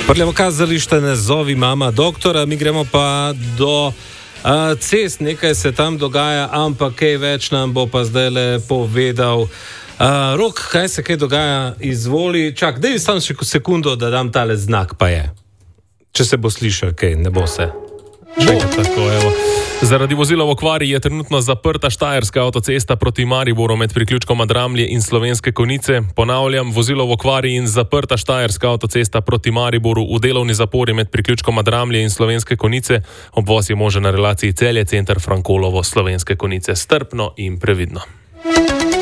Prljavo kazalište ne zovi mama doktora, mi gremo pa do cest, nekaj se tam dogaja, ampak kaj več nam bo pa zdaj le povedal. Rok, kaj se kaj dogaja, izvoli. Čak, daj samo še sekundo, da dam tale znak, pa je. Če se bo slišal, kaj, ne bo se. Tako, evo. Zaradi vozila v okvari je trenutno zaprta štajerska avtocesta proti Mariboru med priključkoma Dramlje in Slovenske Konjice. Ponavljam, vozilo v okvari in zaprta štajerska avtocesta proti Mariboru v delovni zapori med priključkoma Dramlje in Slovenske Konjice. Obvoz je možen na relaciji Celje, center Frankolovo, Slovenske Konjice. Strpno in previdno.